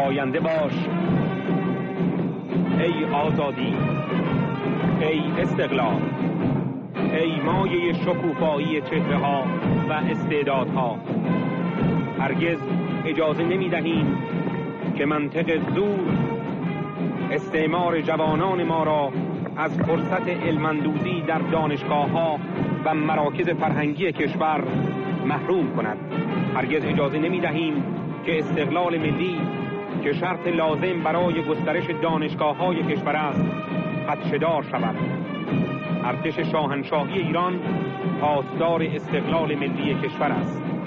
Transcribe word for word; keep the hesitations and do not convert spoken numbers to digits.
پاینده باش ای آزادی، ای استقلال، ای مایه شکوفایی چهره ها و استعدادها. هرگز اجازه نمی دهیم که منطق زور استعمار جوانان ما را از فرصت علم‌اندوزی در دانشگاه ها و مراکز فرهنگی کشور محروم کند. هرگز اجازه نمی دهیم که استقلال ملی که شرط لازم برای گسترش دانشگاه های کشور است خدشه‌دار شود. ارتش شاهنشاهی ایران پاسدار استقلال ملی کشور است.